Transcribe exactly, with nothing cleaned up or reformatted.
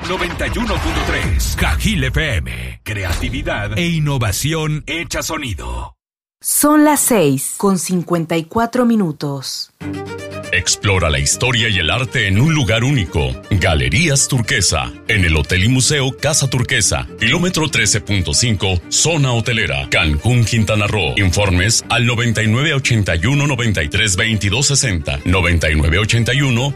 noventa y uno punto tres. Cajil F M. Creatividad e innovación hecha sonido. Son las seis con cincuenta y cuatro minutos. Explora la historia y el arte en un lugar único. Galerías Turquesa, en el Hotel y Museo Casa Turquesa, kilómetro trece punto cinco, zona hotelera, Cancún, Quintana Roo. Informes al noventa y nueve ochenta y uno noventa y tres veintidós sesenta, noventa y nueve ochenta y uno